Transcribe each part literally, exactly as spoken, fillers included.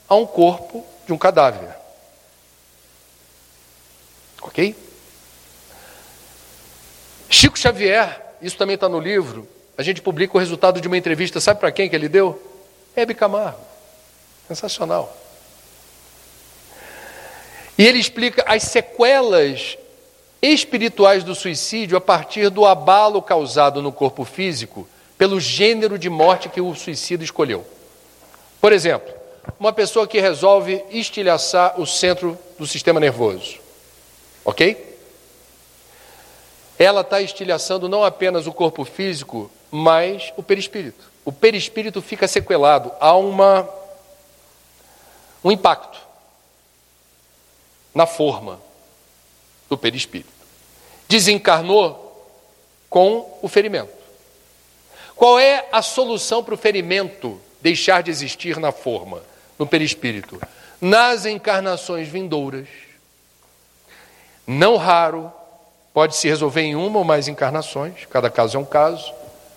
a um corpo de um cadáver. Ok? Chico Xavier, isso também está no livro, a gente publica o resultado de uma entrevista, sabe para quem que ele deu? Hebe Camargo. Sensacional. E ele explica as sequelas espirituais do suicídio a partir do abalo causado no corpo físico pelo gênero de morte que o suicida escolheu. Por exemplo, uma pessoa que resolve estilhaçar o centro do sistema nervoso. Ok? Ela está estilhaçando não apenas o corpo físico, mas o perispírito. O perispírito fica sequelado, há uma, um impacto na forma do perispírito. Desencarnou com o ferimento. Qual é a solução para o ferimento deixar de existir na forma, no perispírito? Nas encarnações vindouras, não raro, pode se resolver em uma ou mais encarnações, cada caso é um caso.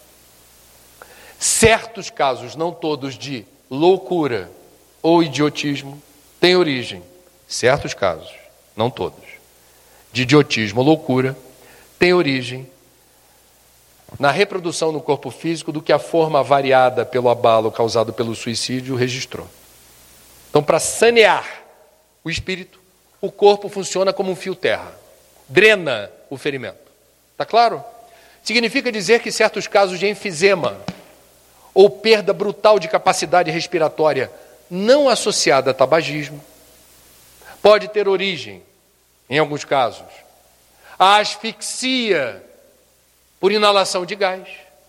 Certos casos, não todos, de loucura ou idiotismo, têm origem, certos casos, não todos, de idiotismo ou loucura, têm origem na reprodução no corpo físico do que a forma variada pelo abalo causado pelo suicídio registrou. Então, para sanear o espírito, o corpo funciona como um fio terra, drena o ferimento. Está claro? Significa dizer que certos casos de enfisema ou perda brutal de capacidade respiratória não associada a tabagismo pode ter origem, em alguns casos, a asfixia por inalação de gás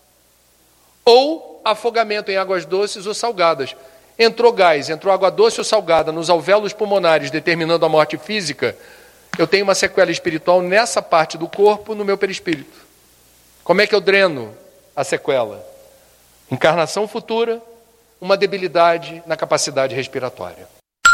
ou afogamento em águas doces ou salgadas. Entrou gás, entrou água doce ou salgada nos alvéolos pulmonares, determinando a morte física, eu tenho uma sequela espiritual nessa parte do corpo, no meu perispírito. Como é que eu dreno a sequela? Encarnação futura, uma debilidade na capacidade respiratória.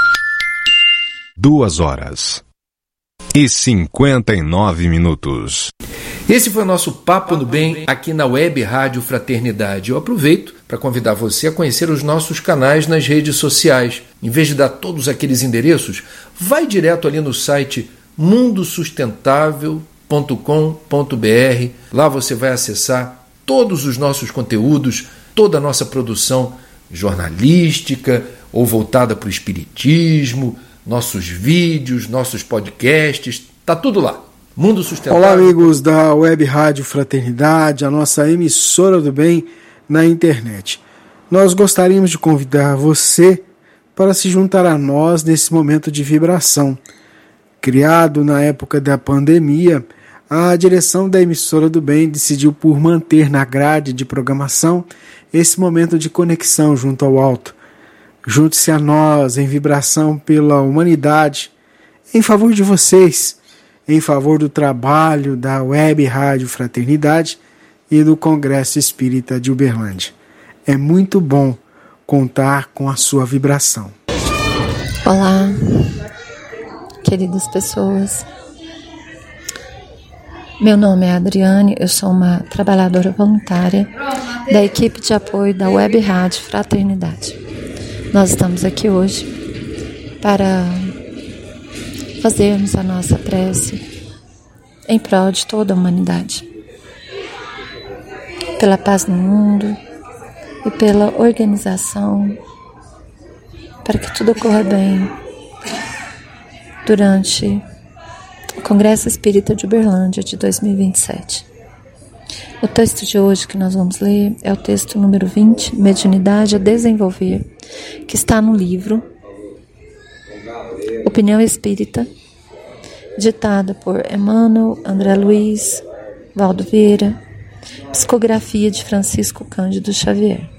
Duas horas e cinquenta e nove minutos. Esse foi o nosso Papo no Bem aqui na Web Rádio Fraternidade. Eu aproveito para convidar você a conhecer os nossos canais nas redes sociais. Em vez de dar todos aqueles endereços, vai direto ali no site mundo sustentável ponto com ponto b r. Lá você vai acessar todos os nossos conteúdos, toda a nossa produção jornalística ou voltada para o espiritismo, nossos vídeos, nossos podcasts, tá tudo lá. Mundo Sustentável. Olá, amigos da Web Rádio Fraternidade, a nossa emissora do bem na internet. Nós gostaríamos de convidar você para se juntar a nós nesse momento de vibração. Criado na época da pandemia, a direção da emissora do bem decidiu por manter na grade de programação esse momento de conexão junto ao alto. Junte-se a nós em vibração pela humanidade, em favor de vocês, em favor do trabalho da Web Rádio Fraternidade e do Congresso Espírita de Uberlândia. É muito bom contar com a sua vibração. Olá, queridas pessoas. Meu nome é Adriane, eu sou uma trabalhadora voluntária da equipe de apoio da Web Rádio Fraternidade. Nós estamos aqui hoje para fazermos a nossa prece em prol de toda a humanidade, pela paz no mundo e pela organização, para que tudo ocorra bem durante o Congresso Espírita de Uberlândia de dois mil e vinte e sete. O texto de hoje que nós vamos ler é o texto número vinte, Mediunidade a Desenvolver, que está no livro Opinião Espírita, ditada por Emmanuel, André Luiz, Valdo Vieira, psicografia de Francisco Cândido Xavier.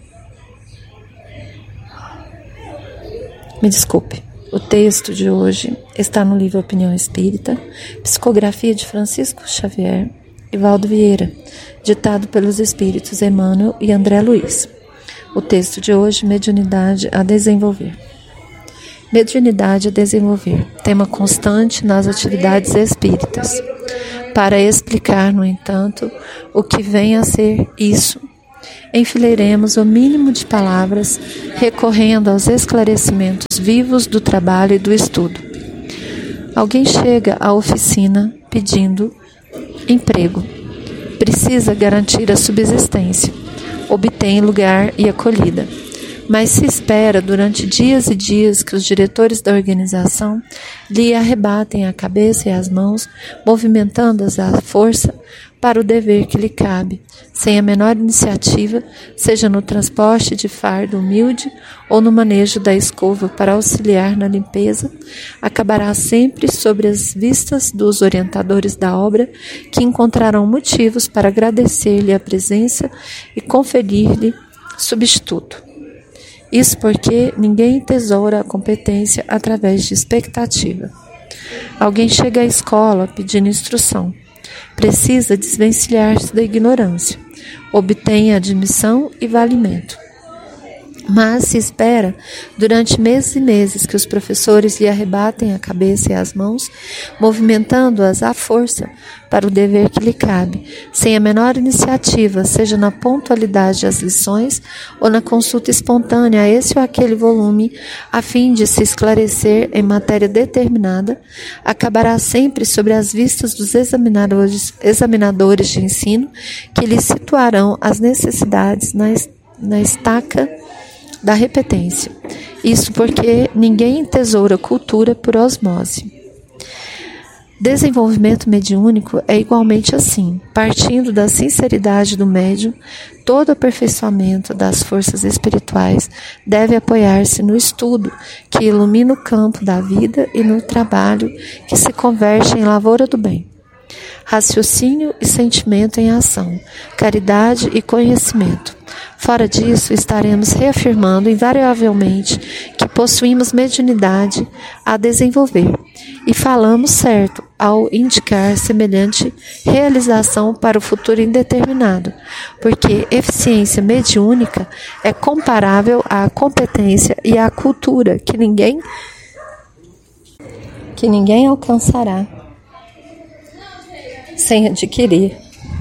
Me desculpe, o texto de hoje está no livro Opinião Espírita, psicografia de Francisco Xavier e Valdo Vieira, ditado pelos espíritos Emmanuel e André Luiz. O texto de hoje, Mediunidade a Desenvolver. Mediunidade a desenvolver, tema constante nas atividades espíritas, para explicar, no entanto, o que vem a ser isso enfileiremos o mínimo de palavras, recorrendo aos esclarecimentos vivos do trabalho e do estudo. Alguém chega à oficina pedindo emprego. Precisa garantir a subsistência. Obtém lugar e acolhida. Mas se espera durante dias e dias que os diretores da organização lhe arrebatem a cabeça e as mãos, movimentando-as à força para o dever que lhe cabe, sem a menor iniciativa, seja no transporte de fardo humilde ou no manejo da escova para auxiliar na limpeza, acabará sempre sobre as vistas dos orientadores da obra, que encontrarão motivos para agradecer-lhe a presença e conferir-lhe substituto. Isso porque ninguém tesoura a competência através de expectativa. Alguém chega à escola pedindo instrução. Precisa desvencilhar-se da ignorância. Obtém admissão e valimento. Mas se espera durante meses e meses que os professores lhe arrebatem a cabeça e as mãos, movimentando-as à força para o dever que lhe cabe, sem a menor iniciativa, seja na pontualidade das lições ou na consulta espontânea a esse ou aquele volume, a fim de se esclarecer em matéria determinada, acabará sempre sobre as vistas dos examinadores, examinadores de ensino, que lhe situarão as necessidades na, na estaca da repetência. Isso porque ninguém tesoura cultura por osmose. Desenvolvimento mediúnico é igualmente assim. Partindo da sinceridade do médium, todo aperfeiçoamento das forças espirituais deve apoiar-se no estudo que ilumina o campo da vida e no trabalho que se converte em lavoura do bem. Raciocínio e sentimento em ação, caridade e conhecimento. Fora disso, estaremos reafirmando invariavelmente que possuímos mediunidade a desenvolver, e falamos certo ao indicar semelhante realização para o futuro indeterminado, porque eficiência mediúnica é comparável à competência e à cultura que ninguém, que ninguém alcançará sem adquirir.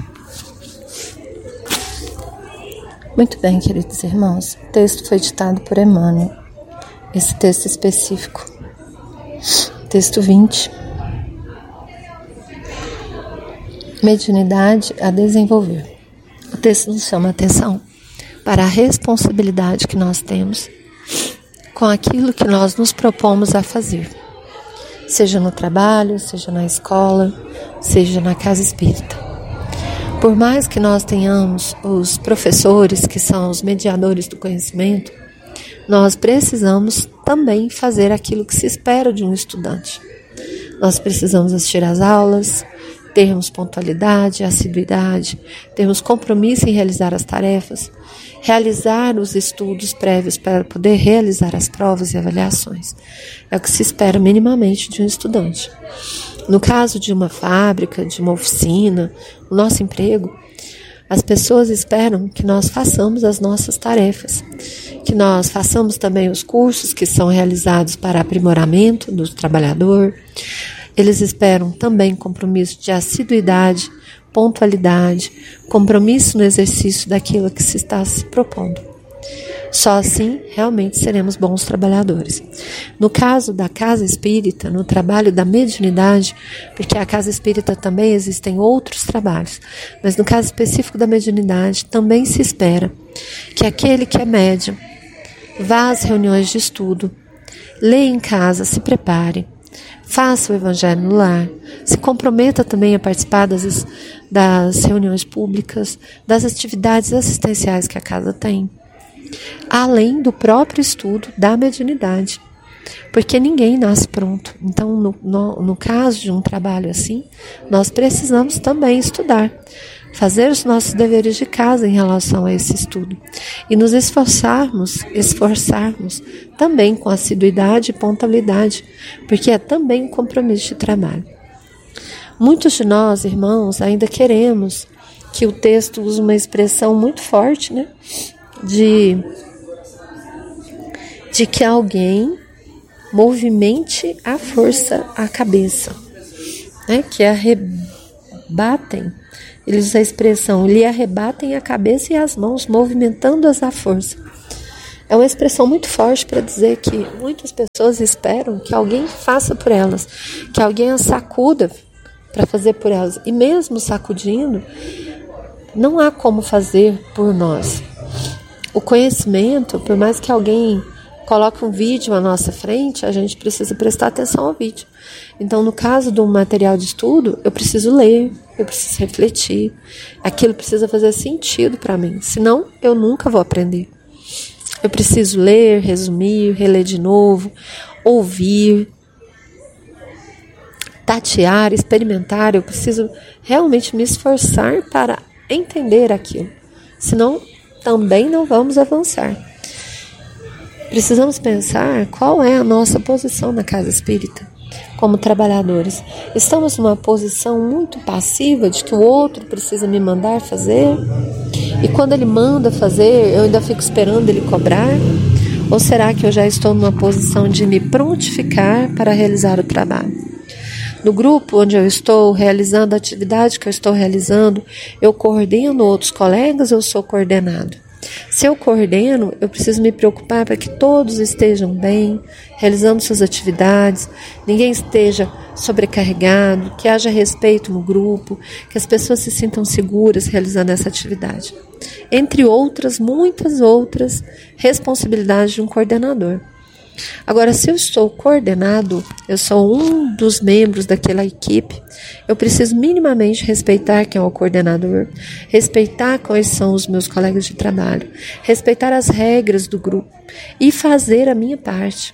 Muito bem, queridos irmãos, o texto foi ditado por Emmanuel, esse texto específico, texto vinte, mediunidade a desenvolver. O texto nos chama a atenção para a responsabilidade que nós temos com aquilo que nós nos propomos a fazer, seja no trabalho, seja na escola, seja na casa espírita. Por mais que nós tenhamos os professores, que são os mediadores do conhecimento, nós precisamos também fazer aquilo que se espera de um estudante. Nós precisamos assistir às aulas, termos pontualidade, assiduidade, termos compromisso em realizar as tarefas, realizar os estudos prévios para poder realizar as provas e avaliações. É o que se espera minimamente de um estudante. No caso de uma fábrica, de uma oficina, o nosso emprego, as pessoas esperam que nós façamos as nossas tarefas, que nós façamos também os cursos que são realizados para aprimoramento do trabalhador. Eles esperam também compromisso de assiduidade, pontualidade, compromisso no exercício daquilo que se está se propondo. Só assim, realmente, seremos bons trabalhadores. No caso da casa espírita, no trabalho da mediunidade, porque a casa espírita também existem outros trabalhos, mas no caso específico da mediunidade, também se espera que aquele que é médium vá às reuniões de estudo, leia em casa, se prepare, faça o evangelho no lar, se comprometa também a participar das, das reuniões públicas, das atividades assistenciais que a casa tem, além do próprio estudo da mediunidade, porque ninguém nasce pronto. Então, no, no, no caso de um trabalho assim, nós precisamos também estudar, fazer os nossos deveres de casa em relação a esse estudo e nos esforçarmos, esforçarmos também com assiduidade e pontualidade, porque é também um compromisso de trabalho. Muitos de nós, irmãos, ainda queremos que o texto use uma expressão muito forte, né? De, de que alguém movimente à força a cabeça, né? Que arrebatem ele usa a expressão, lhe arrebatem a cabeça e as mãos, movimentando-as à força. É uma expressão muito forte para dizer que muitas pessoas esperam que alguém faça por elas, que alguém as sacuda para fazer por elas. E mesmo sacudindo, não há como fazer por nós. O conhecimento, por mais que alguém coloque um vídeo à nossa frente, a gente precisa prestar atenção ao vídeo. Então, no caso do material de estudo, eu preciso ler, eu preciso refletir. Aquilo precisa fazer sentido para mim, senão eu nunca vou aprender. Eu preciso ler, resumir, reler de novo, ouvir, tatear, experimentar. Eu preciso realmente me esforçar para entender aquilo. Senão, também não vamos avançar. Precisamos pensar qual é a nossa posição na casa espírita, como trabalhadores. Estamos numa posição muito passiva de que o outro precisa me mandar fazer, e quando ele manda fazer, eu ainda fico esperando ele cobrar? Ou será que eu já estou numa posição de me prontificar para realizar o trabalho? No grupo onde eu estou realizando a atividade que eu estou realizando, eu coordeno outros colegas ou sou coordenado? Se eu coordeno, eu preciso me preocupar para que todos estejam bem, realizando suas atividades, ninguém esteja sobrecarregado, que haja respeito no grupo, que as pessoas se sintam seguras realizando essa atividade. Entre outras, muitas outras responsabilidades de um coordenador. Agora, se eu estou coordenado, eu sou um dos membros daquela equipe, eu preciso minimamente respeitar quem é o coordenador, respeitar quais são os meus colegas de trabalho, respeitar as regras do grupo e fazer a minha parte.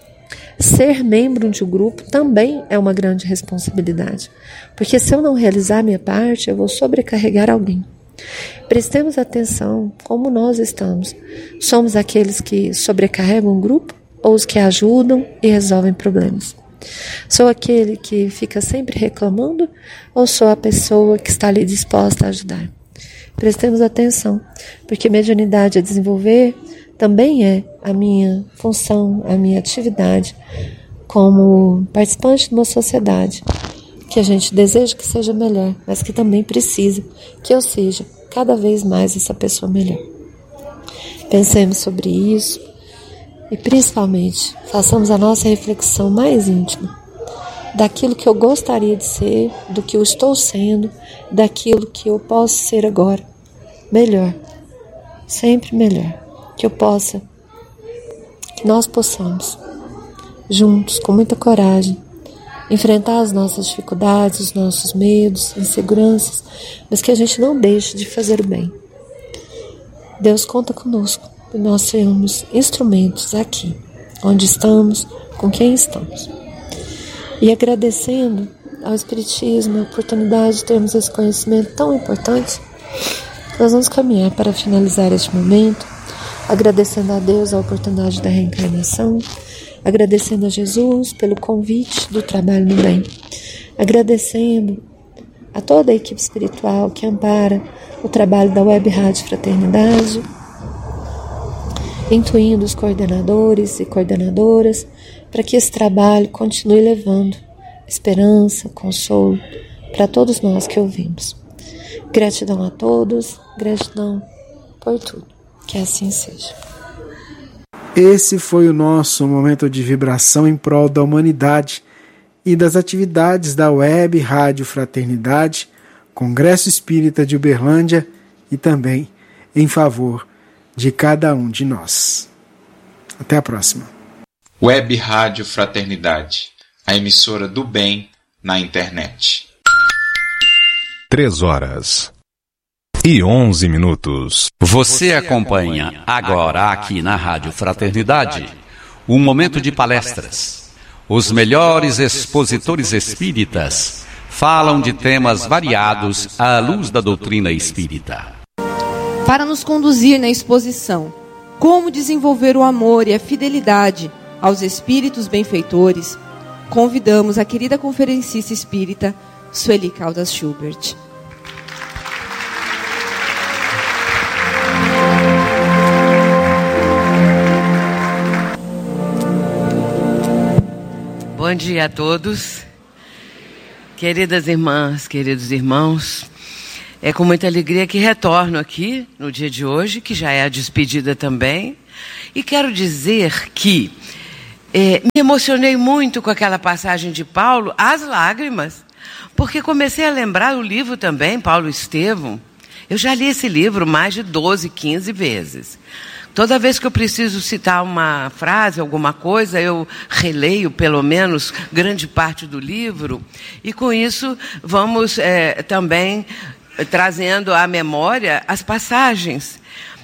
Ser membro de um grupo também é uma grande responsabilidade, porque se eu não realizar a minha parte, eu vou sobrecarregar alguém. Prestemos atenção como nós estamos. Somos aqueles que sobrecarregam o grupo ou os que ajudam e resolvem problemas? Sou aquele que fica sempre reclamando ou sou a pessoa que está ali disposta a ajudar? Prestemos atenção, porque mediunidade a desenvolver também é a minha função, a minha atividade como participante de uma sociedade que a gente deseja que seja melhor, mas que também precisa que eu seja cada vez mais essa pessoa melhor. Pensemos sobre isso e, principalmente, façamos a nossa reflexão mais íntima daquilo que eu gostaria de ser, do que eu estou sendo, daquilo que eu posso ser agora. Melhor, sempre melhor. Que eu possa, que nós possamos, juntos, com muita coragem, enfrentar as nossas dificuldades, os nossos medos, inseguranças, mas que a gente não deixe de fazer o bem. Deus conta conosco e nós sermos instrumentos aqui, onde estamos, com quem estamos. E agradecendo ao Espiritismo a oportunidade de termos esse conhecimento tão importante, nós vamos caminhar para finalizar este momento, agradecendo a Deus a oportunidade da reencarnação, agradecendo a Jesus pelo convite do trabalho no bem, agradecendo a toda a equipe espiritual que ampara o trabalho da Web Rádio Fraternidade, intuindo os coordenadores e coordenadoras para que esse trabalho continue levando esperança, consolo para todos nós que ouvimos. Gratidão a todos, gratidão por tudo. Que assim seja. Esse foi o nosso momento de vibração em prol da humanidade e das atividades da Web Rádio Fraternidade, Congresso Espírita de Uberlândia e também em favor de cada um de nós. Até a próxima. Web Rádio Fraternidade, a emissora do bem na internet. Três horas e onze minutos. Você acompanha agora aqui na Rádio Fraternidade um momento de palestras. Os melhores expositores espíritas falam de temas variados à luz da doutrina espírita. Para nos conduzir na exposição, como desenvolver o amor e a fidelidade aos espíritos benfeitores, convidamos a querida conferencista espírita Sueli Caldas Schubert. Bom dia a todos, queridas irmãs, queridos irmãos. É com muita alegria que retorno aqui no dia de hoje, que já é a despedida também. E quero dizer que é, me emocionei muito com aquela passagem de Paulo, as lágrimas, porque comecei a lembrar o livro também, Paulo e Estevão. Eu já li esse livro mais de doze, quinze vezes. Toda vez que eu preciso citar uma frase, alguma coisa, eu releio pelo menos grande parte do livro. E com isso vamos é, também trazendo à memória as passagens.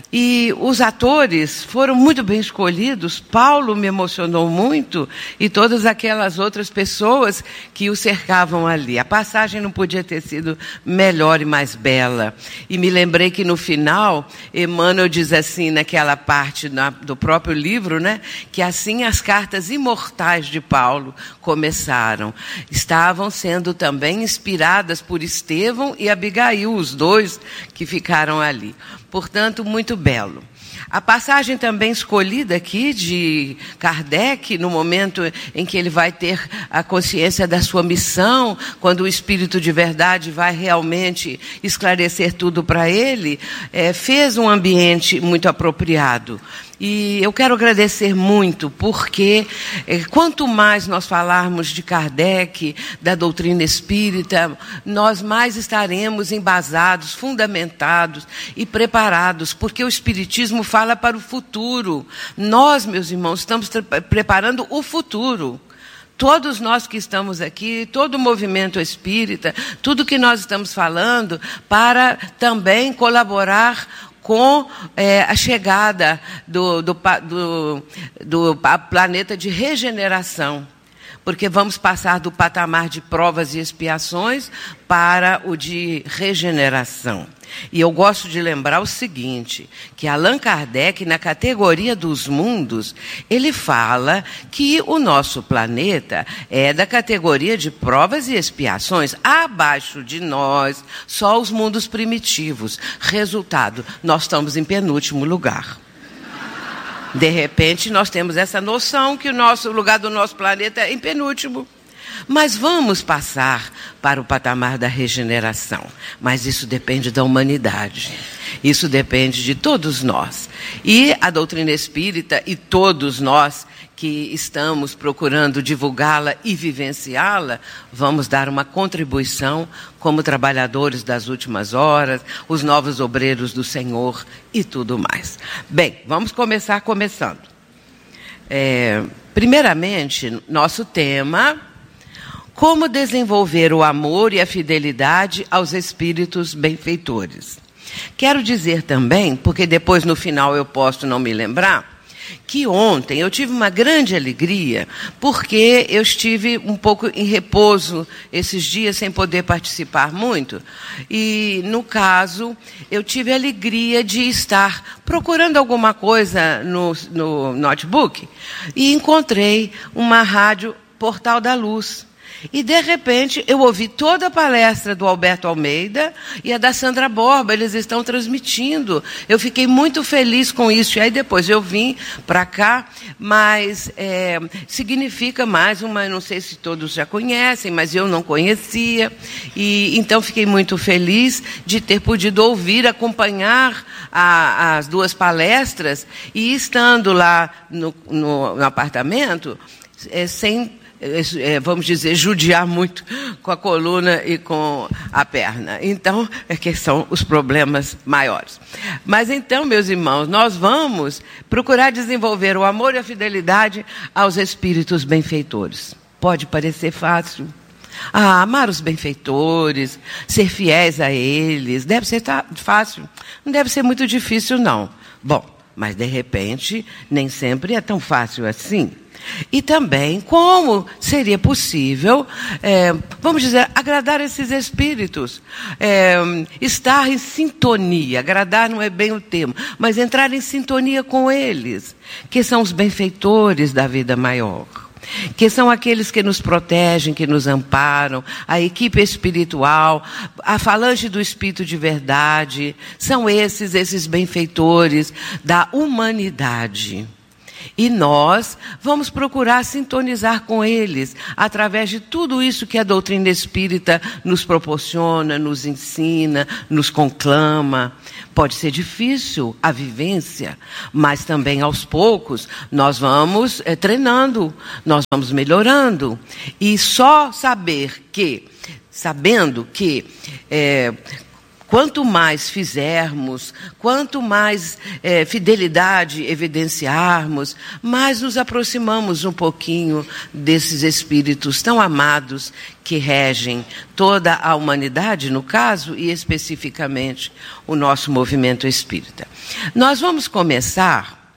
E os atores foram muito bem escolhidos. Paulo me emocionou muito e todas aquelas outras pessoas que o cercavam ali. A passagem não podia ter sido melhor e mais bela. E me lembrei que no final, Emmanuel diz assim, naquela parte na, do próprio livro, né, que assim as cartas imortais de Paulo começaram. Estavam sendo também inspiradas por Estevão e Abigail, os dois que ficaram ali. Portanto, muito belo. A passagem também escolhida aqui de Kardec, no momento em que ele vai ter a consciência da sua missão, quando o Espírito de Verdade vai realmente esclarecer tudo para ele, é, fez um ambiente muito apropriado. E eu quero agradecer muito, porque eh, quanto mais nós falarmos de Kardec, da doutrina espírita, nós mais estaremos embasados, fundamentados e preparados, porque o Espiritismo fala para o futuro. Nós, meus irmãos, estamos preparando o futuro. Todos nós que estamos aqui, todo o movimento espírita, tudo que nós estamos falando, para também colaborar com é, a chegada do, do, do, do planeta de regeneração. Porque vamos passar do patamar de provas e expiações para o de regeneração. E eu gosto de lembrar o seguinte, que Allan Kardec, na categoria dos mundos, ele fala que o nosso planeta é da categoria de provas e expiações. Abaixo de nós, só os mundos primitivos. Resultado, nós estamos em penúltimo lugar. De repente, nós temos essa noção que o nosso, o lugar do nosso planeta é em penúltimo. Mas vamos passar para o patamar da regeneração. Mas isso depende da humanidade. Isso depende de todos nós. E a doutrina espírita e todos nós que estamos procurando divulgá-la e vivenciá-la, vamos dar uma contribuição como trabalhadores das últimas horas, os novos obreiros do Senhor e tudo mais. Bem, vamos começar começando. É, primeiramente, nosso tema: como desenvolver o amor e a fidelidade aos espíritos benfeitores. Quero dizer também, porque depois no final eu posso não me lembrar, que ontem eu tive uma grande alegria, porque eu estive um pouco em repouso esses dias, sem poder participar muito. E, no caso, eu tive a alegria de estar procurando alguma coisa no, no notebook e encontrei uma rádio Portal da Luz. E, de repente, eu ouvi toda a palestra do Alberto Almeida e a da Sandra Borba. Eles estão transmitindo. Eu fiquei muito feliz com isso. E aí, depois, eu vim para cá, mas é, significa mais uma... Não sei se todos já conhecem, mas eu não conhecia. E, então, fiquei muito feliz de ter podido ouvir, acompanhar a, as duas palestras. E, estando lá no, no, no apartamento, é, sem... vamos dizer, judiar muito com a coluna e com a perna. Então, é que são os problemas maiores. Mas então, meus irmãos, nós vamos procurar desenvolver o amor e a fidelidade aos espíritos benfeitores. Pode parecer fácil. Ah, amar os benfeitores, ser fiéis a eles, deve ser fácil. Não deve ser muito difícil, não. Bom, mas de repente, nem sempre é tão fácil assim. E também como seria possível, é, vamos dizer, agradar esses espíritos, é, estar em sintonia. Agradar não é bem o termo, mas entrar em sintonia com eles, que são os benfeitores da vida maior, que são aqueles que nos protegem, que nos amparam, a equipe espiritual, a falange do Espírito de Verdade. São esses, esses benfeitores da humanidade. E nós vamos procurar sintonizar com eles através de tudo isso que a doutrina espírita nos proporciona, nos ensina, nos conclama. Pode ser difícil a vivência, mas também aos poucos nós vamos é, treinando, nós vamos melhorando. E só saber que, sabendo que é, quanto mais fizermos, quanto mais é, fidelidade evidenciarmos, mais nos aproximamos um pouquinho desses espíritos tão amados que regem toda a humanidade, no caso, e especificamente o nosso movimento espírita. Nós vamos começar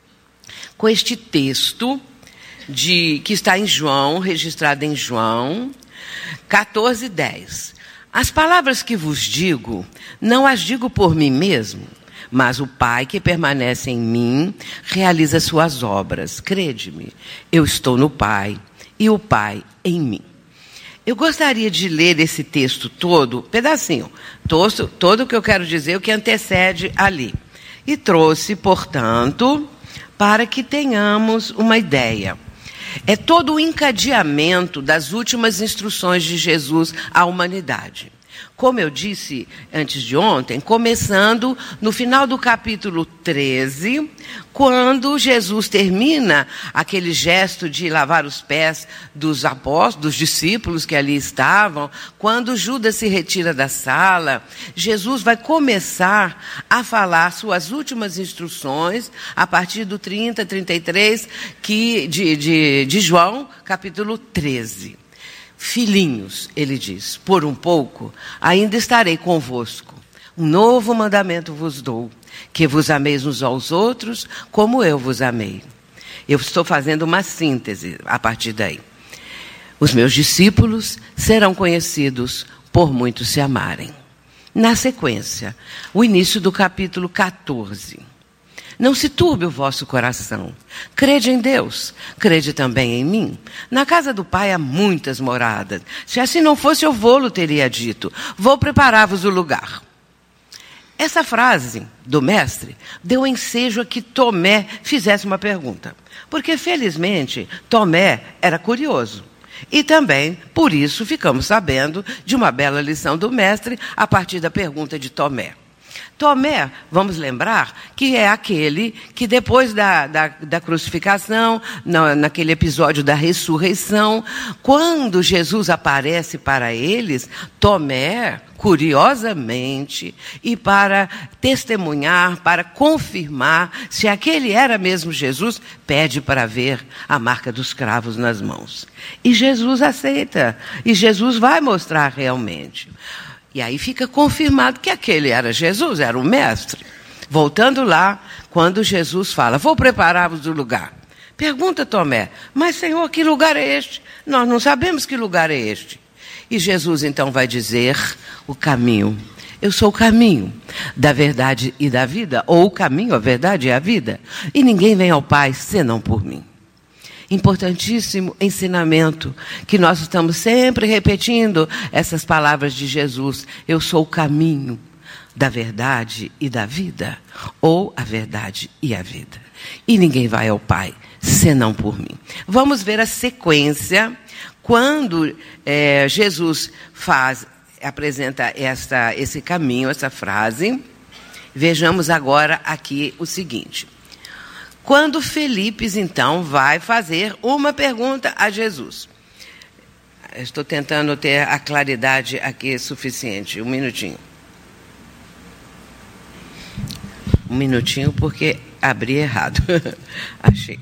com este texto de, que está em João, registrado em João quatorze, dez. As palavras que vos digo, não as digo por mim mesmo, mas o Pai que permanece em mim realiza suas obras. Crede-me, eu estou no Pai e o Pai em mim. Eu gostaria de ler esse texto todo, pedacinho, todo, todo o que eu quero dizer, o que antecede ali. E trouxe, portanto, para que tenhamos uma ideia. É todo o encadeamento das últimas instruções de Jesus à humanidade. Como eu disse antes de ontem, começando no final do capítulo treze, quando Jesus termina aquele gesto de lavar os pés dos apóstolos, dos discípulos que ali estavam, quando Judas se retira da sala, Jesus vai começar a falar suas últimas instruções, a partir do trinta, trinta e três, que, de, de, de João, capítulo treze. Filhinhos, ele diz, por um pouco ainda estarei convosco. Um novo mandamento vos dou, que vos ameis uns aos outros, como eu vos amei. Eu estou fazendo uma síntese a partir daí. Os meus discípulos serão conhecidos por muitos se amarem. Na sequência, o início do capítulo quatorze. Não se turbe o vosso coração. Crede em Deus, crede também em mim. Na casa do Pai há muitas moradas. Se assim não fosse, eu vou-lo teria dito. Vou preparar-vos o lugar. Essa frase do mestre deu ensejo a que Tomé fizesse uma pergunta. Porque, felizmente, Tomé era curioso. E também, por isso, ficamos sabendo de uma bela lição do mestre a partir da pergunta de Tomé. Tomé, vamos lembrar, que é aquele que depois da, da, da crucificação, na, naquele episódio da ressurreição, quando Jesus aparece para eles, Tomé, curiosamente, e para testemunhar, para confirmar se aquele era mesmo Jesus, pede para ver a marca dos cravos nas mãos. E Jesus aceita, e Jesus vai mostrar realmente. E aí fica confirmado que aquele era Jesus, era o mestre. Voltando lá, quando Jesus fala, vou preparar-vos o lugar. Pergunta Tomé, mas Senhor, que lugar é este? Nós não sabemos que lugar é este. E Jesus então vai dizer o caminho. Eu sou o caminho da verdade e da vida, ou o caminho, a verdade e a vida. E ninguém vem ao Pai senão por mim. Importantíssimo ensinamento, que nós estamos sempre repetindo essas palavras de Jesus. Eu sou o caminho da verdade e da vida, ou a verdade e a vida. E ninguém vai ao Pai, senão por mim. Vamos ver a sequência, quando é, Jesus faz, apresenta esta, esse caminho, essa frase. Vejamos agora aqui o seguinte. Quando Felipe, então, vai fazer uma pergunta a Jesus. Estou tentando ter a claridade aqui suficiente. Um minutinho. Um minutinho, porque abri errado. Achei.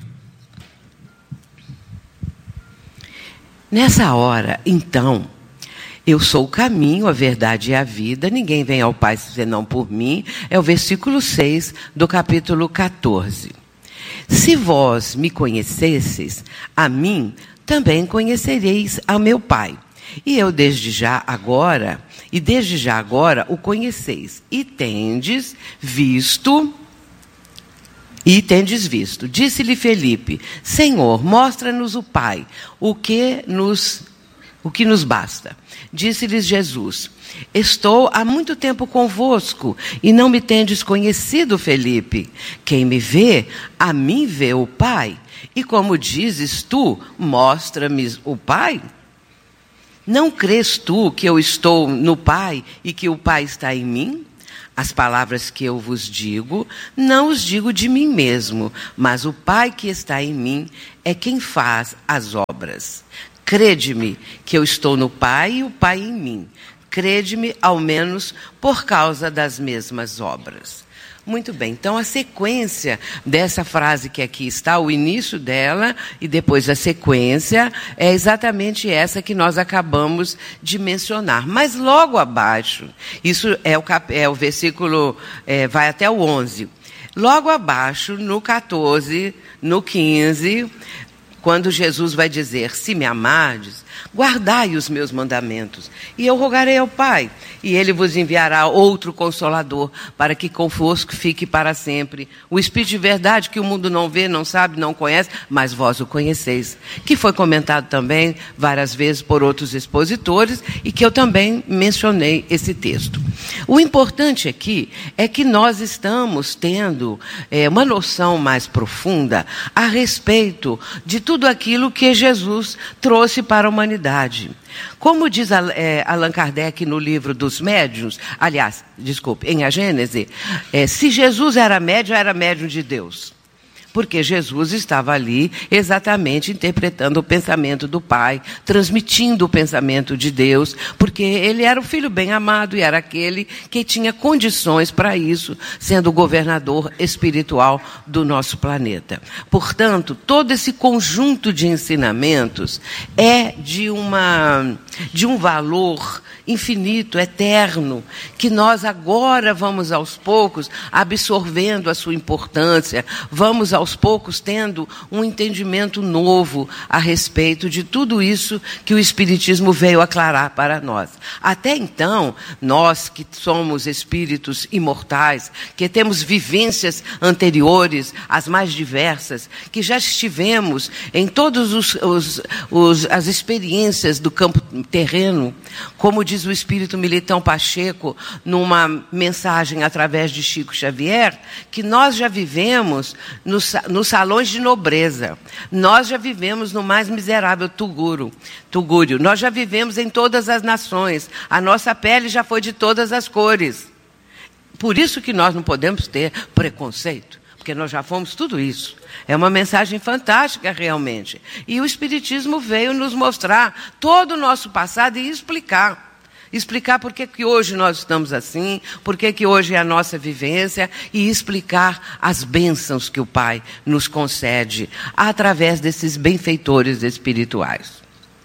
Nessa hora, então, eu sou o caminho, a verdade e a vida, ninguém vem ao Pai senão por mim. É o versículo seis do capítulo quatorze. Se vós me conhecesseis, a mim também conhecereis a meu Pai. E eu desde já agora, e desde já agora o conheceis. E tendes visto, e tendes visto. Disse-lhe Felipe, Senhor, mostra-nos o Pai, o que nos o que nos basta. Disse-lhes Jesus: estou há muito tempo convosco, e não me tendes conhecido, Felipe. Quem me vê, a mim vê o Pai. E como dizes tu, mostra-me o Pai? Não crês tu que eu estou no Pai e que o Pai está em mim? As palavras que eu vos digo, não os digo de mim mesmo, mas o Pai que está em mim é quem faz as obras. Crede-me que eu estou no Pai e o Pai em mim. Crede-me, ao menos, por causa das mesmas obras. Muito bem, então a sequência dessa frase que aqui está, o início dela e depois a sequência, é exatamente essa que nós acabamos de mencionar. Mas logo abaixo, isso é o, cap, é o versículo, é, vai até o onze. Logo abaixo, no catorze, no quinze, quando Jesus vai dizer: se me amardes, guardai os meus mandamentos, e eu rogarei ao Pai, e ele vos enviará outro Consolador, para que convosco fique para sempre o Espírito de verdade, que o mundo não vê, não sabe, não conhece, mas vós o conheceis. Que foi comentado também várias vezes por outros expositores, e que eu também mencionei esse texto. O importante aqui é que nós estamos tendo é, uma noção mais profunda a respeito de tudo aquilo que Jesus trouxe para a humanidade. Como diz é, Allan Kardec no livro dos Médiuns, aliás, desculpe, em A Gênese, é, se Jesus era médium, era médium de Deus. Porque Jesus estava ali exatamente interpretando o pensamento do Pai, transmitindo o pensamento de Deus, porque ele era o Filho bem amado e era aquele que tinha condições para isso, sendo o governador espiritual do nosso planeta. Portanto, todo esse conjunto de ensinamentos é de, uma, de um valor infinito, eterno, que nós agora vamos aos poucos absorvendo a sua importância, vamos aos poucos tendo um entendimento novo a respeito de tudo isso que o Espiritismo veio aclarar para nós. Até então, nós que somos espíritos imortais, que temos vivências anteriores, as mais diversas, que já estivemos em todas os, os, os, as experiências do campo terreno, como diz o Espírito Militão Pacheco, numa mensagem através de Chico Xavier, que nós já vivemos nos, nos salões de nobreza, nós já vivemos no mais miserável tuguro, tugúrio, nós já vivemos em todas as nações, a nossa pele já foi de todas as cores. Por isso que nós não podemos ter preconceito, porque nós já fomos tudo isso. É uma mensagem fantástica, realmente. E o Espiritismo veio nos mostrar todo o nosso passado e explicar. Explicar por que que hoje nós estamos assim, por que que hoje é a nossa vivência, e explicar as bênçãos que o Pai nos concede através desses benfeitores espirituais.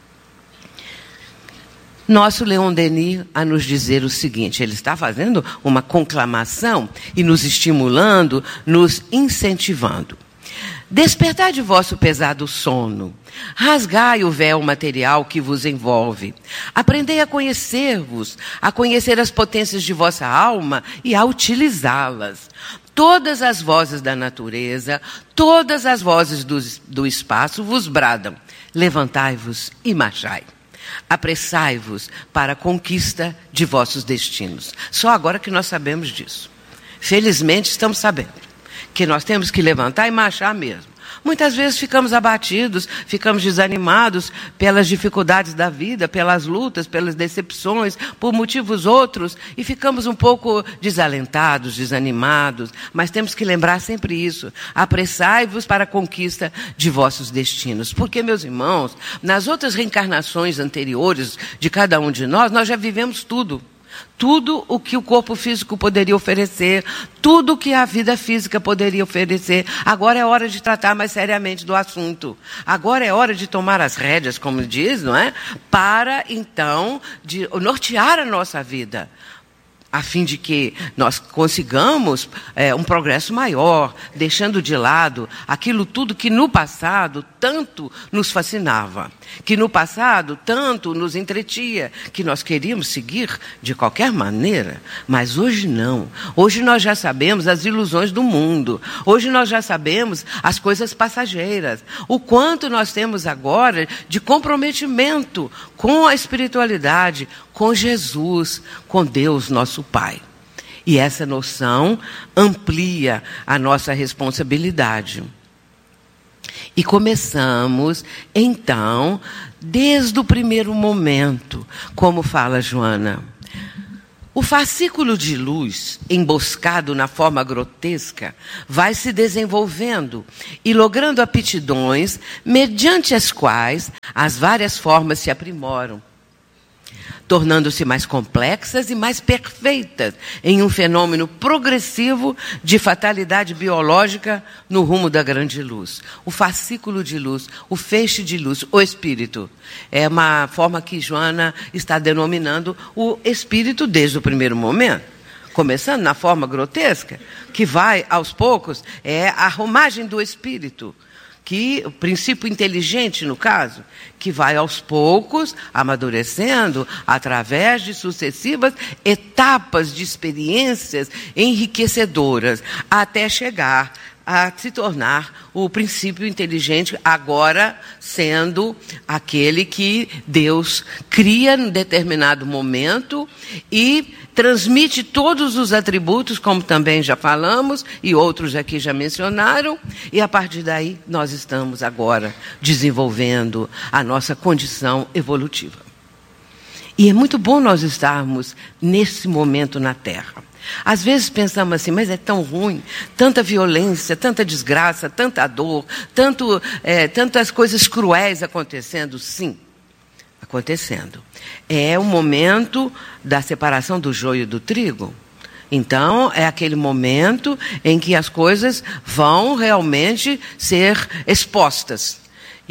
Nosso Leon Denis a nos dizer o seguinte, ele está fazendo uma conclamação e nos estimulando, nos incentivando. Despertai de vosso pesado sono, rasgai o véu material que vos envolve, aprendei a conhecer-vos, a conhecer as potências de vossa alma e a utilizá-las. Todas as vozes da natureza, todas as vozes do, do espaço vos bradam, levantai-vos e marchai. Apressai-vos para a conquista de vossos destinos. Só agora que nós sabemos disso. Felizmente estamos sabendo que nós temos que levantar e marchar mesmo. Muitas vezes ficamos abatidos, ficamos desanimados pelas dificuldades da vida, pelas lutas, pelas decepções, por motivos outros, e ficamos um pouco desalentados, desanimados. Mas temos que lembrar sempre isso. Apressai-vos para a conquista de vossos destinos. Porque, meus irmãos, nas outras reencarnações anteriores de cada um de nós, nós já vivemos tudo. Tudo o que o corpo físico poderia oferecer, tudo o que a vida física poderia oferecer. Agora é hora de tratar mais seriamente do assunto. Agora é hora de tomar as rédeas, como diz, não é? Para, então, de nortear a nossa vida. a fim de que nós consigamos é, um progresso maior, deixando de lado aquilo tudo que no passado tanto nos fascinava, que no passado tanto nos entretia, que nós queríamos seguir de qualquer maneira, mas hoje não. Hoje nós já sabemos as ilusões do mundo, hoje nós já sabemos as coisas passageiras, o quanto nós temos agora de comprometimento com a espiritualidade, com Jesus, com Deus, nosso Pai. E essa noção amplia a nossa responsabilidade. E começamos, então, desde o primeiro momento, como fala Joana. O fascículo de luz, emboscado na forma grotesca, vai se desenvolvendo e logrando aptidões mediante as quais as várias formas se aprimoram, tornando-se mais complexas e mais perfeitas em um fenômeno progressivo de fatalidade biológica no rumo da grande luz. O fascículo de luz, o feixe de luz, o espírito. É uma forma que Joana está denominando o espírito desde o primeiro momento. Começando na forma grotesca, que vai, aos poucos, é a romagem do espírito. Que o princípio inteligente, no caso, que vai aos poucos amadurecendo através de sucessivas etapas de experiências enriquecedoras, até chegar a se tornar o princípio inteligente, agora sendo aquele que Deus cria em determinado momento e transmite todos os atributos, como também já falamos, e outros aqui já mencionaram, e a partir daí nós estamos agora desenvolvendo a nossa condição evolutiva. E é muito bom nós estarmos nesse momento na Terra. Às vezes pensamos assim, mas é tão ruim, tanta violência, tanta desgraça, tanta dor, tanto, é, tantas coisas cruéis acontecendo. Sim, acontecendo. É o momento da separação do joio do trigo. Então, é aquele momento em que as coisas vão realmente ser expostas.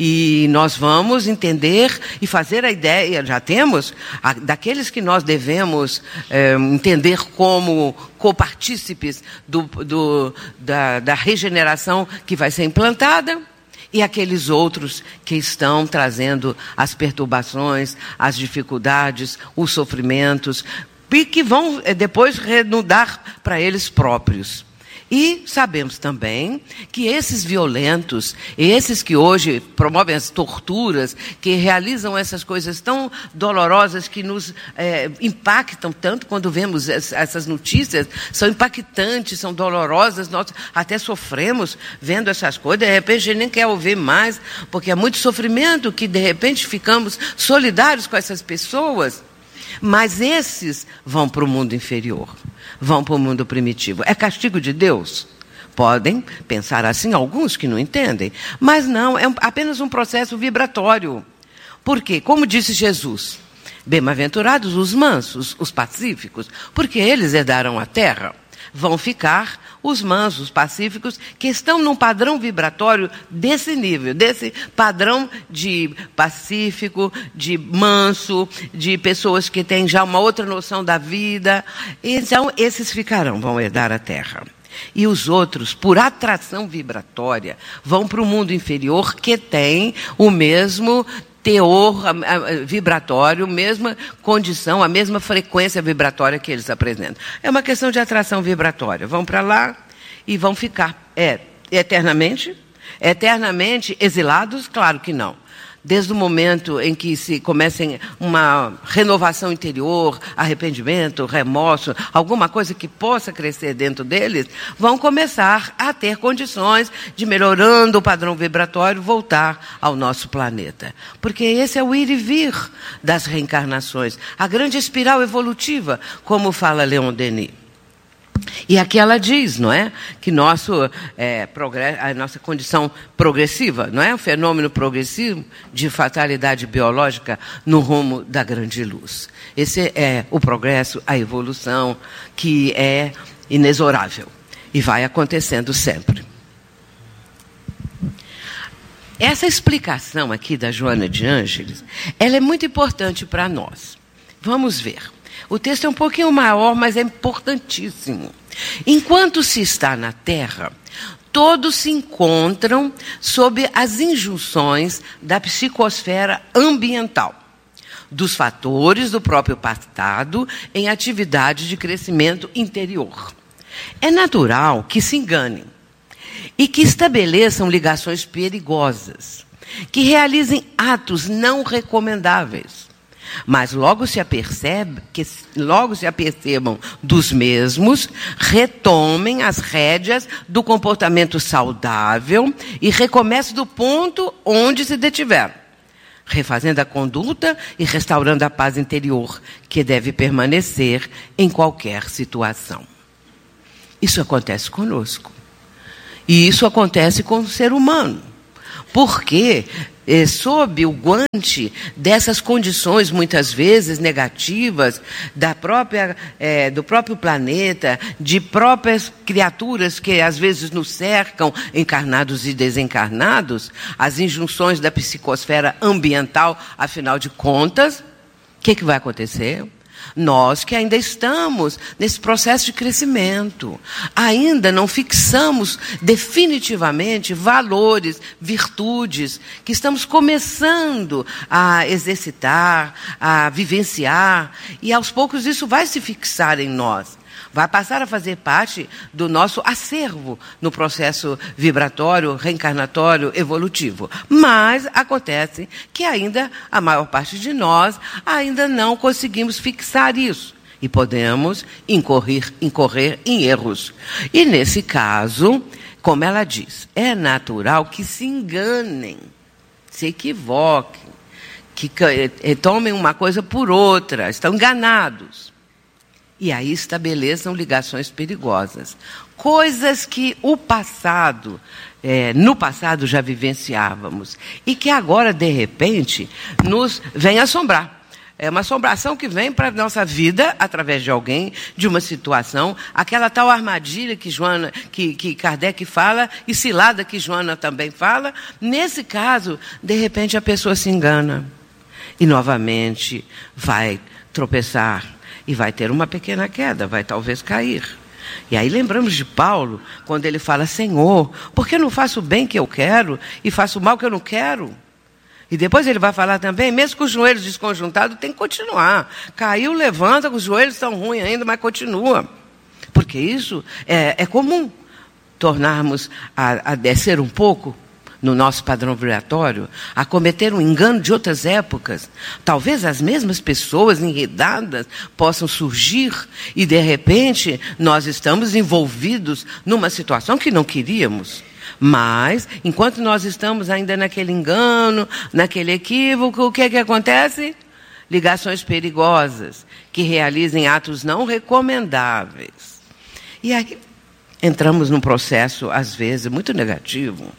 E nós vamos entender e fazer a ideia, já temos, a, daqueles que nós devemos é, entender como copartícipes do, do, da, da regeneração que vai ser implantada, e aqueles outros que estão trazendo as perturbações, as dificuldades, os sofrimentos, e que vão é, depois renudar para eles próprios. E sabemos também que esses violentos, esses que hoje promovem as torturas, que realizam essas coisas tão dolorosas que nos é, impactam tanto quando vemos essas notícias, são impactantes, são dolorosas, nós até sofremos vendo essas coisas, de repente a gente nem quer ouvir mais, porque é muito sofrimento que de repente ficamos solidários com essas pessoas. Mas esses vão para o mundo inferior, vão para o mundo primitivo. É castigo de Deus? Podem pensar assim alguns que não entendem, mas não, é apenas um processo vibratório. Por quê? Como disse Jesus, bem-aventurados os mansos, os pacíficos, porque eles herdarão a terra. Vão ficar os mansos, os pacíficos, que estão num padrão vibratório desse nível, desse padrão de pacífico, de manso, de pessoas que têm já uma outra noção da vida. Então, esses ficarão, vão herdar a terra. E os outros, por atração vibratória, vão para o mundo inferior, que tem o mesmo teor vibratório, mesma condição, a mesma frequência vibratória que eles apresentam. É uma questão de atração vibratória. Vão para lá e vão ficar é, eternamente, eternamente exilados? Claro que não. Desde o momento em que se comecem uma renovação interior, arrependimento, remorso, alguma coisa que possa crescer dentro deles, vão começar a ter condições de, melhorando o padrão vibratório, voltar ao nosso planeta. Porque esse é o ir e vir das reencarnações, a grande espiral evolutiva, como fala Leon Denis. E aqui ela diz, não é, que nosso, é, a nossa condição progressiva, não é, um fenômeno progressivo de fatalidade biológica no rumo da grande luz. Esse é o progresso, a evolução, que é inexorável e vai acontecendo sempre. Essa explicação aqui da Joana de Ângeles, ela é muito importante para nós. Vamos ver. O texto é um pouquinho maior, mas é importantíssimo. Enquanto se está na Terra, todos se encontram sob as injunções da psicosfera ambiental, dos fatores do próprio passado em atividade de crescimento interior. É natural que se enganem e que estabeleçam ligações perigosas, que realizem atos não recomendáveis, mas logo se apercebe, que logo se apercebam dos mesmos, retomem as rédeas do comportamento saudável e recomecem do ponto onde se detiveram, refazendo a conduta e restaurando a paz interior, que deve permanecer em qualquer situação. Isso acontece conosco. E isso acontece com o ser humano. Porque, eh, sob o guante dessas condições, muitas vezes negativas, da própria, eh, do próprio planeta, de próprias criaturas que às vezes nos cercam, encarnados e desencarnados, as injunções da psicosfera ambiental, afinal de contas, o que, que vai acontecer? Nós que ainda estamos nesse processo de crescimento, ainda não fixamos definitivamente valores, virtudes, que estamos começando a exercitar, a vivenciar, e aos poucos isso vai se fixar em nós. Vai passar a fazer parte do nosso acervo no processo vibratório, reencarnatório, evolutivo. Mas acontece que ainda, a maior parte de nós, ainda não conseguimos fixar isso. E podemos incorrer, incorrer em erros. E nesse caso, como ela diz, é natural que se enganem, se equivoquem, que tomem uma coisa por outra, estão enganados. E aí estabeleçam ligações perigosas. Coisas que o passado, é, no passado já vivenciávamos. E que agora, de repente, nos vem assombrar. É uma assombração que vem para a nossa vida, através de alguém, de uma situação. Aquela tal armadilha que, Joana, que, que Kardec fala, e cilada que Joana também fala. Nesse caso, de repente, a pessoa se engana. E, novamente, vai tropeçar. E vai ter uma pequena queda, vai talvez cair. E aí lembramos de Paulo, quando ele fala, Senhor, por que eu não faço o bem que eu quero e faço o mal que eu não quero? E depois ele vai falar também, mesmo com os joelhos desconjuntados, tem que continuar. Caiu, levanta, os joelhos estão ruins ainda, mas continua. Porque isso é, é comum, tornarmos a, a descer um pouco no nosso padrão vibratório, a cometer um engano de outras épocas. Talvez as mesmas pessoas enredadas possam surgir e, de repente, nós estamos envolvidos numa situação que não queríamos. Mas, enquanto nós estamos ainda naquele engano, naquele equívoco, o que é que acontece? Ligações perigosas, que realizem atos não recomendáveis. E aí, entramos num processo, às vezes, muito negativo.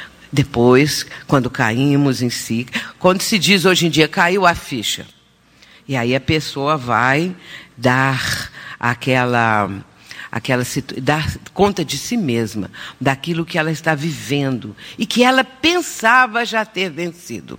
Depois, quando caímos em si, quando se diz hoje em dia, caiu a ficha. E aí a pessoa vai dar aquela, aquela dar conta de si mesma, daquilo que ela está vivendo e que ela pensava já ter vencido.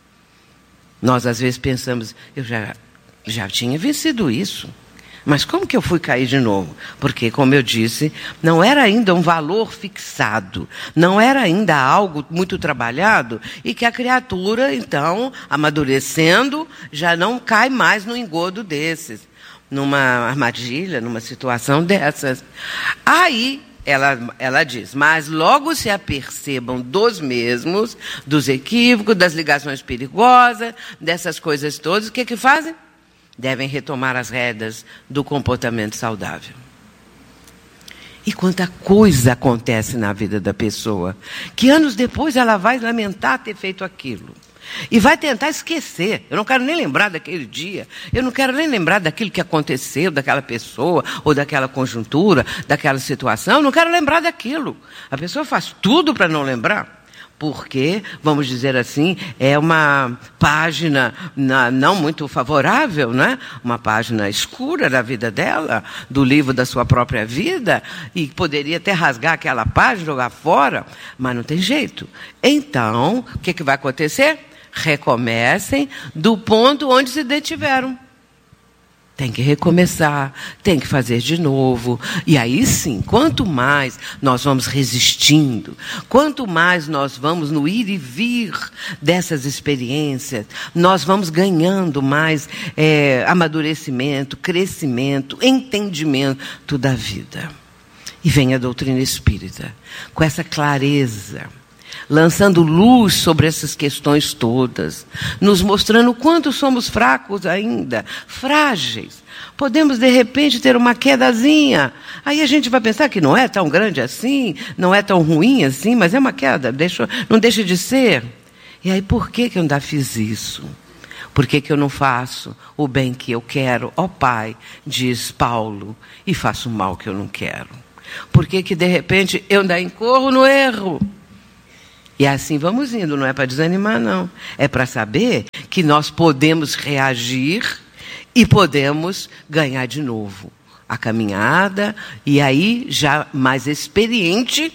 Nós, às vezes, pensamos, eu já, já tinha vencido isso. Mas como que eu fui cair de novo? Porque, como eu disse, não era ainda um valor fixado, não era ainda algo muito trabalhado e que a criatura, então, amadurecendo, já não cai mais no engodo desses, numa armadilha, numa situação dessas. Aí, ela, ela diz, mas logo se apercebam dos mesmos, dos equívocos, das ligações perigosas, dessas coisas todas, o que que fazem? Devem retomar as rédeas do comportamento saudável. E quanta coisa acontece na vida da pessoa, que anos depois ela vai lamentar ter feito aquilo. E vai tentar esquecer. Eu não quero nem lembrar daquele dia, eu não quero nem lembrar daquilo que aconteceu, daquela pessoa, ou daquela conjuntura, daquela situação, eu não quero lembrar daquilo. A pessoa faz tudo para não lembrar. Porque, vamos dizer assim, é uma página na, não muito favorável, né? Uma página escura da vida dela, do livro da sua própria vida, e poderia até rasgar aquela página, jogar fora, mas não tem jeito. Então, o que, que vai acontecer? Recomecem do ponto onde se detiveram. Tem que recomeçar, tem que fazer de novo. E aí sim, quanto mais nós vamos resistindo, quanto mais nós vamos no ir e vir dessas experiências, nós vamos ganhando mais é, amadurecimento, crescimento, entendimento da vida. E vem a doutrina espírita, com essa clareza, lançando luz sobre essas questões todas, nos mostrando o quanto somos fracos ainda, frágeis. Podemos, de repente, ter uma quedazinha. Aí a gente vai pensar que não é tão grande assim, não é tão ruim assim, mas é uma queda, deixa, não deixa de ser. E aí, por que, que eu ainda fiz isso? Por que, que eu não faço o bem que eu quero? Ó Pai, diz Paulo, e faço o mal que eu não quero. Por que, que de repente, eu ainda incorro no erro? E assim vamos indo, não é para desanimar, não. É para saber que nós podemos reagir e podemos ganhar de novo a caminhada, e aí, já mais experiente,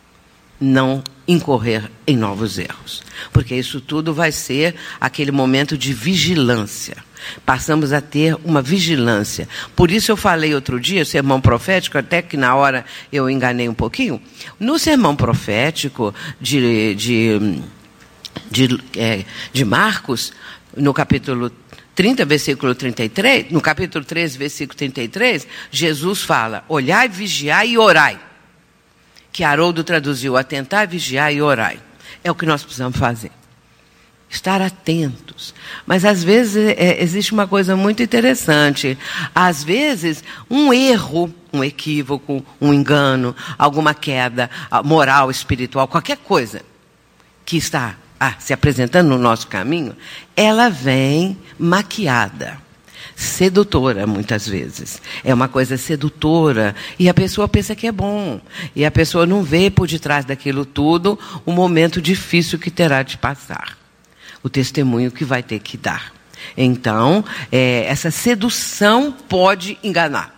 não incorrer em novos erros. Porque isso tudo vai ser aquele momento de vigilância. Passamos a ter uma vigilância. Por isso eu falei outro dia, sermão profético, até que na hora eu enganei um pouquinho. No sermão profético de, de, de, é, de Marcos, no capítulo trinta, versículo trinta e três, no capítulo treze, versículo trinta e três, Jesus fala, olhai, vigiai e orai. Que Haroldo traduziu, atentai, vigiai e orai. É o que nós precisamos fazer. Estar atentos. Mas, às vezes, é, existe uma coisa muito interessante. Às vezes, um erro, um equívoco, um engano, alguma queda moral, espiritual, qualquer coisa que está ah, se apresentando no nosso caminho, ela vem maquiada. Sedutora, muitas vezes. É uma coisa sedutora. E a pessoa pensa que é bom. E a pessoa não vê por detrás daquilo tudo o momento difícil que terá de passar. O testemunho que vai ter que dar. Então, é, essa sedução pode enganar.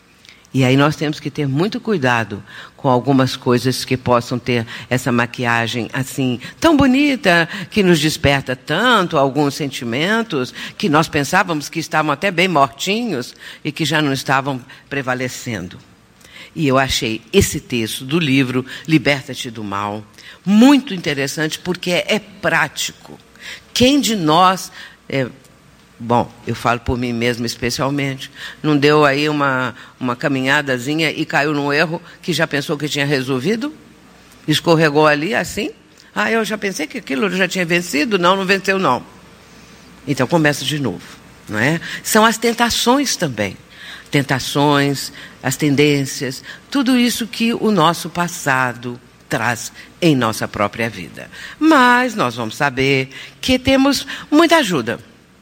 E aí nós temos que ter muito cuidado com algumas coisas que possam ter essa maquiagem assim, tão bonita, que nos desperta tanto alguns sentimentos, que nós pensávamos que estavam até bem mortinhos e que já não estavam prevalecendo. E eu achei esse texto do livro Liberta-te do Mal muito interessante, porque é prático. Quem de nós... É, bom, eu falo por mim mesmo especialmente, não deu aí uma, uma caminhadazinha e caiu num erro que já pensou que tinha resolvido? Escorregou ali assim? Ah, eu já pensei que aquilo já tinha vencido? Não, não venceu não. Então começa de novo, não é? São as tentações também. Tentações, as tendências, tudo isso que o nosso passado traz em nossa própria vida. Mas nós vamos saber que temos muita ajuda.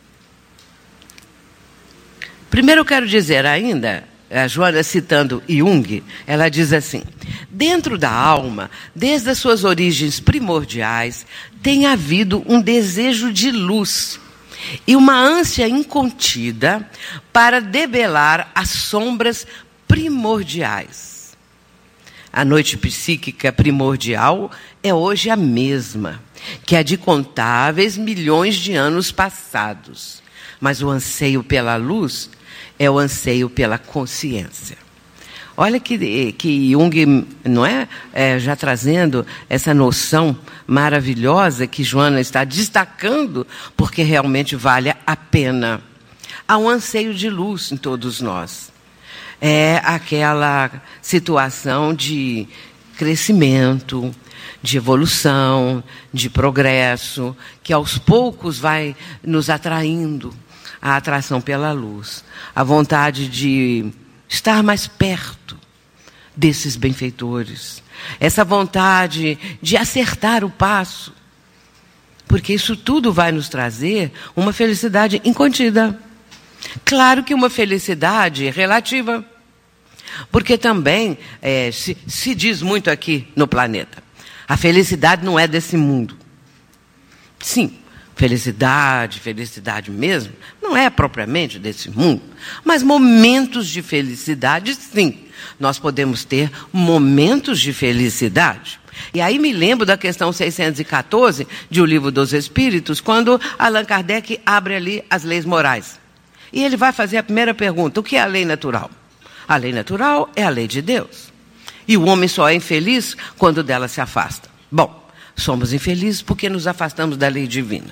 Primeiro eu quero dizer ainda, a Joana citando Jung, ela diz assim, dentro da alma, desde as suas origens primordiais, tem havido um desejo de luz e uma ânsia incontida para debelar as sombras primordiais. A noite psíquica primordial é hoje a mesma, que a de contáveis milhões de anos passados. Mas o anseio pela luz é o anseio pela consciência. Olha que, que Jung, não é? é, já trazendo essa noção maravilhosa que Joana está destacando, porque realmente vale a pena. Há um anseio de luz em todos nós. É aquela situação de crescimento, de evolução, de progresso, que aos poucos vai nos atraindo. A atração pela luz, a vontade de estar mais perto desses benfeitores, essa vontade de acertar o passo, porque isso tudo vai nos trazer uma felicidade incontida. Claro que uma felicidade relativa, porque também é, se, se diz muito aqui no planeta, a felicidade não é desse mundo. Sim, felicidade, felicidade mesmo, não é propriamente desse mundo, mas momentos de felicidade, sim. Nós podemos ter momentos de felicidade. E aí me lembro da questão seiscentos e quatorze de O Livro dos Espíritos, quando Allan Kardec abre ali as leis morais. E ele vai fazer a primeira pergunta: o que é a lei natural? A lei natural é a lei de Deus. E o homem só é infeliz quando dela se afasta. Bom, somos infelizes porque nos afastamos da lei divina.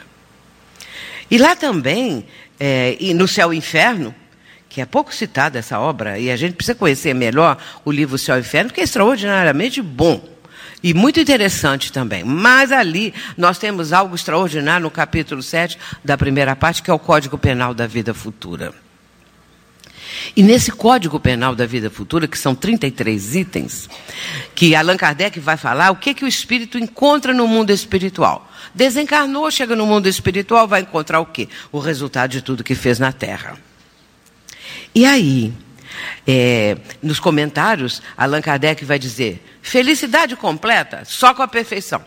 E lá também, é, e no Céu e Inferno, que é pouco citada essa obra, e a gente precisa conhecer melhor o livro Céu e Inferno, que é extraordinariamente bom. E muito interessante também. Mas ali nós temos algo extraordinário no capítulo sete da primeira parte, que é o Código Penal da Vida Futura. E nesse Código Penal da Vida Futura, que são trinta e três itens, que Allan Kardec vai falar o que, que o espírito encontra no mundo espiritual. Desencarnou, chega no mundo espiritual, vai encontrar o quê? O resultado de tudo que fez na Terra. E aí, é, nos comentários, Allan Kardec vai dizer: felicidade completa só com a perfeição.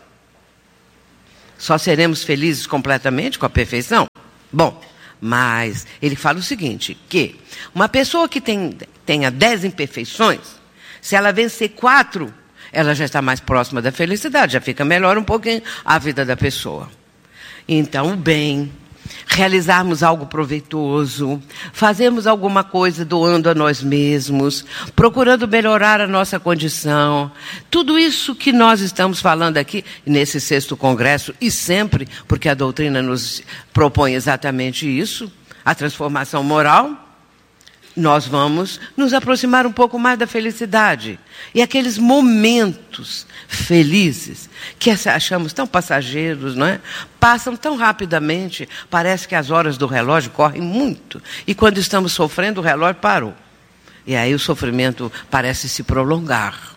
Só seremos felizes completamente com a perfeição? Bom, mas ele fala o seguinte, que uma pessoa que tem, tenha dez imperfeições, se ela vencer quatro, ela já está mais próxima da felicidade, já fica melhor um pouquinho a vida da pessoa. Então, o bem, realizarmos algo proveitoso, fazermos alguma coisa doando a nós mesmos, procurando melhorar a nossa condição, tudo isso que nós estamos falando aqui nesse sexto congresso, e sempre, porque a doutrina nos propõe exatamente isso, a transformação moral, nós vamos nos aproximar um pouco mais da felicidade. E aqueles momentos felizes, que achamos tão passageiros, não é? Passam tão rapidamente, parece que as horas do relógio correm muito. E quando estamos sofrendo, o relógio parou. E aí o sofrimento parece se prolongar.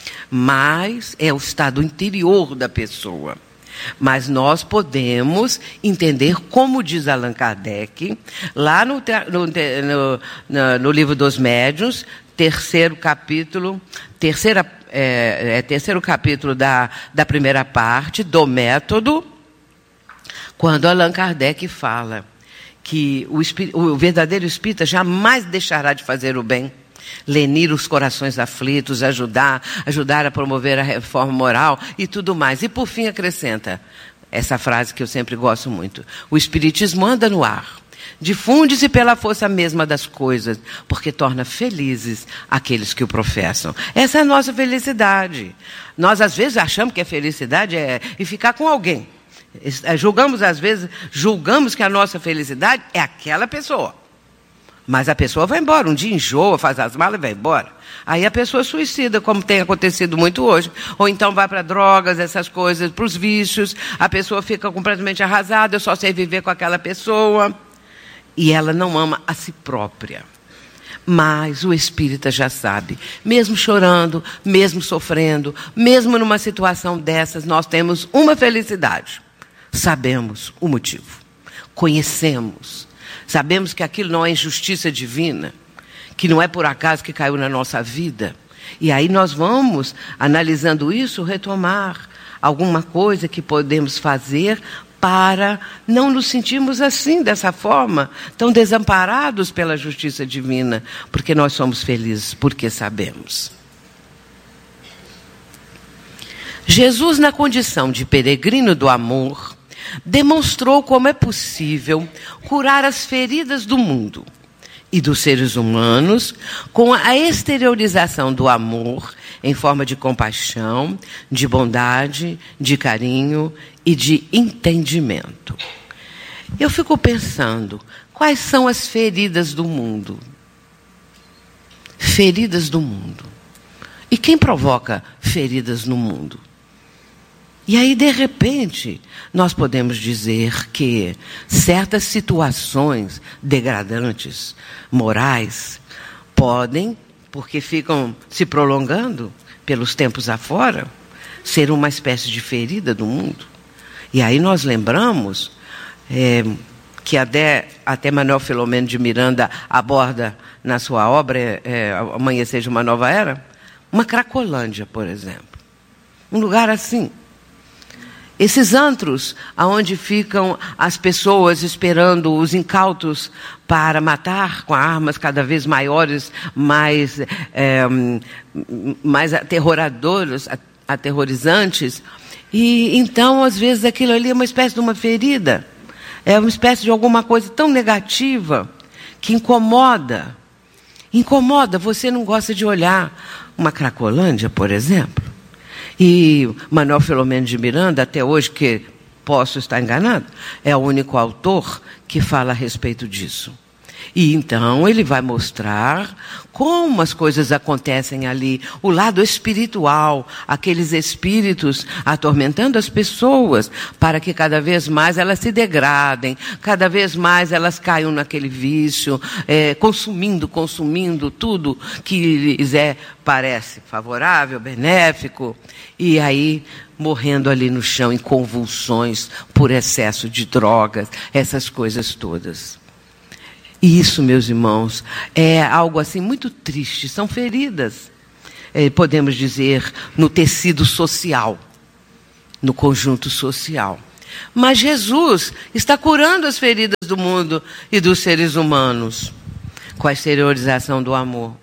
Mas é o estado interior da pessoa. Mas nós podemos entender, como diz Allan Kardec, lá no, no, no, no livro dos Médiuns, terceiro capítulo, terceira, é, é, terceiro capítulo da, da primeira parte, do método, quando Allan Kardec fala que o, o verdadeiro espírita jamais deixará de fazer o bem, lenir os corações aflitos, ajudar, ajudar a promover a reforma moral e tudo mais. E por fim acrescenta essa frase que eu sempre gosto muito: o espiritismo anda no ar, difunde-se pela força mesma das coisas, porque torna felizes aqueles que o professam. Essa é a nossa felicidade. Nós às vezes achamos que a felicidade é e ficar com alguém. Julgamos às vezes, julgamos que a nossa felicidade é aquela pessoa. Mas a pessoa vai embora, um dia enjoa, faz as malas e vai embora. Aí a pessoa suicida, como tem acontecido muito hoje. Ou então vai para drogas, essas coisas, para os vícios. A pessoa fica completamente arrasada, eu só sei viver com aquela pessoa. E ela não ama a si própria. Mas o espírita já sabe, mesmo chorando, mesmo sofrendo, mesmo numa situação dessas, nós temos uma felicidade. Sabemos o motivo, conhecemos. Sabemos que aquilo não é injustiça divina, que não é por acaso que caiu na nossa vida. E aí nós vamos, analisando isso, retomar alguma coisa que podemos fazer para não nos sentirmos assim, dessa forma, tão desamparados pela justiça divina, porque nós somos felizes, porque sabemos. Jesus, na condição de peregrino do amor, demonstrou como é possível curar as feridas do mundo e dos seres humanos com a exteriorização do amor em forma de compaixão, de bondade, de carinho e de entendimento. Eu fico pensando, quais são as feridas do mundo? Feridas do mundo. E quem provoca feridas no mundo? E aí, de repente, nós podemos dizer que certas situações degradantes, morais, podem, porque ficam se prolongando pelos tempos afora, ser uma espécie de ferida do mundo. E aí nós lembramos é, que até, até Manuel Filomeno de Miranda aborda na sua obra é, Amanhecer de uma Nova Era, uma Cracolândia, por exemplo. Um lugar assim. Esses antros, onde ficam as pessoas esperando os incautos para matar com armas cada vez maiores, mais, é, mais aterroradoras, aterrorizantes. E então, às vezes, aquilo ali é uma espécie de uma ferida. É uma espécie de alguma coisa tão negativa que incomoda. Incomoda, você não gosta de olhar uma Cracolândia, por exemplo. E Manuel Filomeno de Miranda, até hoje, que posso estar enganado, é o único autor que fala a respeito disso. E então ele vai mostrar como as coisas acontecem ali, o lado espiritual, aqueles espíritos atormentando as pessoas, para que cada vez mais elas se degradem, cada vez mais elas caiam naquele vício, é, consumindo, consumindo tudo que lhes é, parece favorável, benéfico, e aí morrendo ali no chão em convulsões por excesso de drogas, essas coisas todas. E isso, meus irmãos, é algo assim muito triste. São feridas, é, podemos dizer, no tecido social, no conjunto social. Mas Jesus está curando as feridas do mundo e dos seres humanos com a exteriorização do amor.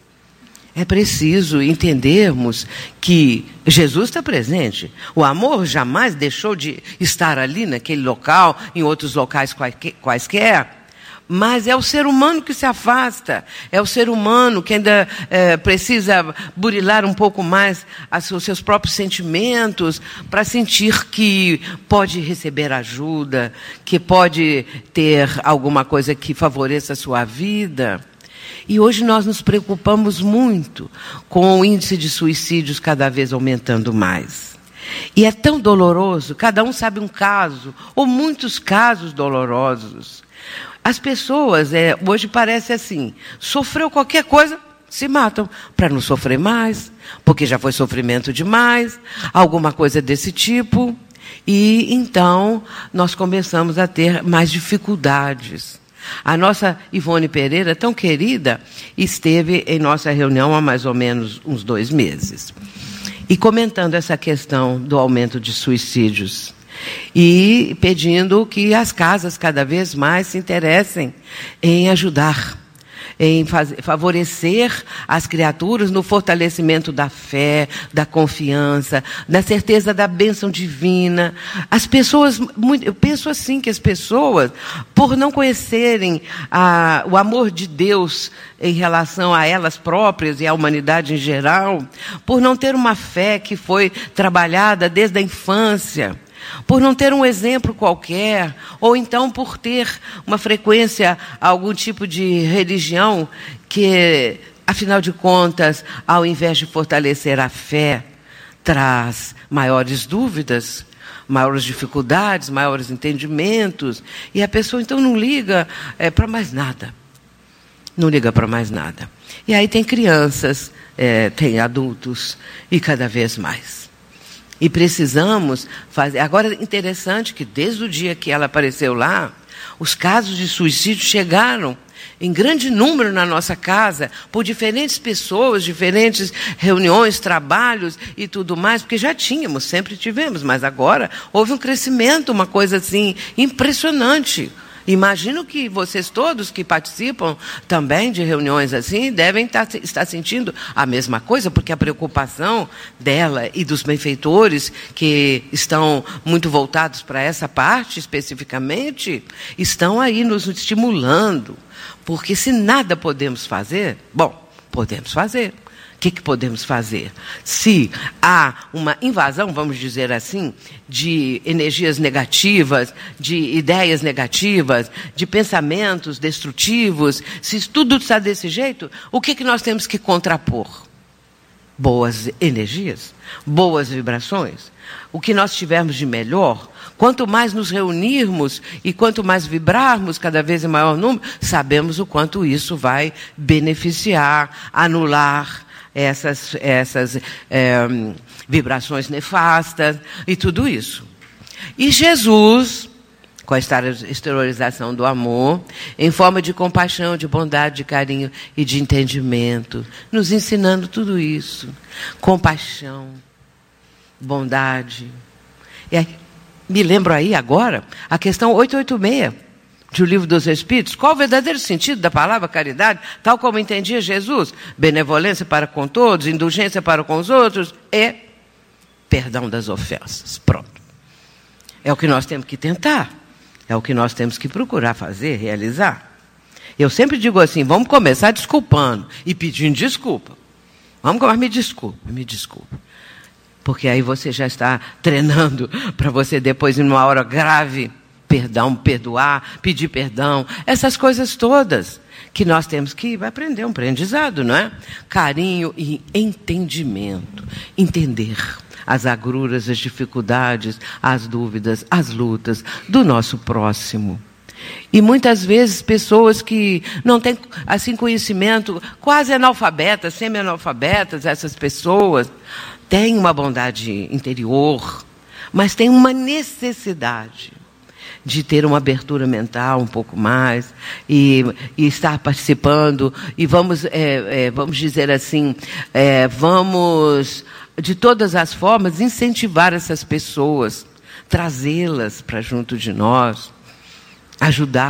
É preciso entendermos que Jesus está presente. O amor jamais deixou de estar ali, naquele local, em outros locais quaisquer. Mas é o ser humano que se afasta, é o ser humano que ainda é, precisa burilar um pouco mais os seus próprios sentimentos para sentir que pode receber ajuda, que pode ter alguma coisa que favoreça a sua vida. E hoje nós nos preocupamos muito com o índice de suicídios cada vez aumentando mais. E é tão doloroso, cada um sabe um caso, ou muitos casos dolorosos. As pessoas, é, hoje parece assim, sofreu qualquer coisa, se matam para não sofrer mais, porque já foi sofrimento demais, alguma coisa desse tipo. E então nós começamos a ter mais dificuldades. A nossa Ivone Pereira, tão querida, esteve em nossa reunião há mais ou menos uns dois meses. E comentando essa questão do aumento de suicídios. E pedindo que as casas cada vez mais se interessem em ajudar, em fazer, favorecer as criaturas no fortalecimento da fé, da confiança, da certeza da bênção divina. As pessoas, eu penso assim, que as pessoas, por não conhecerem a, o amor de Deus em relação a elas próprias e à humanidade em geral, por não ter uma fé que foi trabalhada desde a infância, por não ter um exemplo qualquer, ou então por ter uma frequência a algum tipo de religião que, afinal de contas, ao invés de fortalecer a fé, traz maiores dúvidas, maiores dificuldades, maiores entendimentos, e a pessoa então não liga é, para mais nada. Não liga para mais nada. E aí tem crianças, é, tem adultos, e cada vez mais. E precisamos fazer... Agora, interessante que desde o dia que ela apareceu lá, os casos de suicídio chegaram em grande número na nossa casa, por diferentes pessoas, diferentes reuniões, trabalhos e tudo mais, porque já tínhamos, sempre tivemos, mas agora houve um crescimento, uma coisa assim impressionante. Imagino que vocês todos que participam também de reuniões assim devem estar, estar sentindo a mesma coisa, porque a preocupação dela e dos benfeitores que estão muito voltados para essa parte especificamente, estão aí nos estimulando. Porque se nada podemos fazer, bom, podemos fazer. O que, que podemos fazer? Se há uma invasão, vamos dizer assim, de energias negativas, de ideias negativas, de pensamentos destrutivos, se tudo está desse jeito, o que, que nós temos que contrapor? Boas energias, boas vibrações. O que nós tivermos de melhor, quanto mais nos reunirmos e quanto mais vibrarmos cada vez em maior número, sabemos o quanto isso vai beneficiar, anular essas, essas é, vibrações nefastas e tudo isso. E Jesus, com a exteriorização do amor, em forma de compaixão, de bondade, de carinho e de entendimento, nos ensinando tudo isso. Compaixão, bondade. E me lembro aí agora a questão oitocentos e oitenta e seis. Do Livro dos Espíritos, qual o verdadeiro sentido da palavra caridade, tal como entendia Jesus? Benevolência para com todos, indulgência para com os outros e perdão das ofensas. Pronto. É o que nós temos que tentar, é o que nós temos que procurar fazer, realizar. Eu sempre digo assim, vamos começar desculpando e pedindo desculpa. Vamos começar, me desculpe, me desculpe. Porque aí você já está treinando para você depois, em uma hora grave, perdão, perdoar, pedir perdão. Essas coisas todas que nós temos que aprender, um aprendizado, não é? Carinho e entendimento. Entender as agruras, as dificuldades, as dúvidas, as lutas do nosso próximo. E muitas vezes pessoas que não têm assim conhecimento, quase analfabetas, semi-analfabetas, essas pessoas têm uma bondade interior, mas têm uma necessidade de ter uma abertura mental um pouco mais e, e estar participando e vamos, é, é, vamos dizer assim, é, vamos de todas as formas incentivar essas pessoas, trazê-las para junto de nós, ajudar